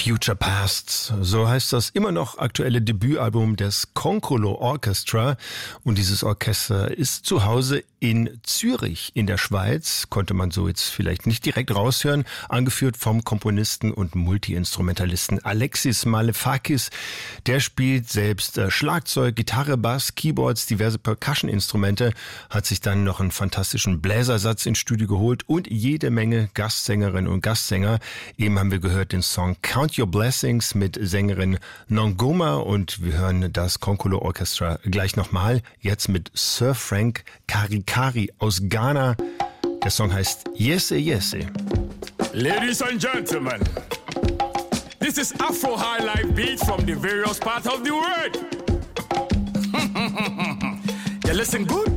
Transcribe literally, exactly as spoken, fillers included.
Future Past, so heißt das immer noch aktuelle Debütalbum des Konkolo Orchestra. Und dieses Orchester ist zu Hause in Zürich in der Schweiz, konnte man so jetzt vielleicht nicht direkt raushören, angeführt vom Komponisten und Multiinstrumentalisten Alexis Malefakis. Der spielt selbst Schlagzeug, Gitarre, Bass, Keyboards, diverse Percussion-Instrumente, hat sich dann noch einen fantastischen Bläsersatz ins Studio geholt und jede Menge Gastsängerinnen und Gastsänger. Eben haben wir gehört den Song Count Your Blessings mit Sängerin Nongoma und wir hören das Konkolo Orchestra gleich nochmal, jetzt mit Sir Frank Karikari aus Ghana. Der Song heißt Yese Yese. Ladies and gentlemen, this is Afro High Life beat from the various parts of the world. You listen good?